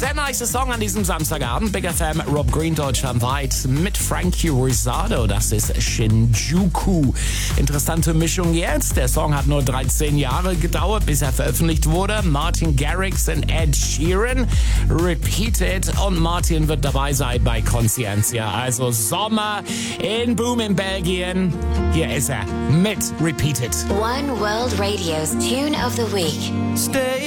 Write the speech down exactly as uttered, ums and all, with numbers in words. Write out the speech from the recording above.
sehr nice Song an diesem Samstagabend. Big F M, Rob Green deutschlandweit mit Frankie Rizardo. Das ist Shinjuku. Interessante Mischung jetzt. Der Song hat nur dreizehn Jahre gedauert, bis er veröffentlicht wurde. Martin Garrix und Ed Sheeran. Repeated. Und Martin wird dabei sein bei Conscientia. Also Sommer in Boom in Belgien. Hier ist er mit Repeated. One World Radio's Tune of the Week. Stay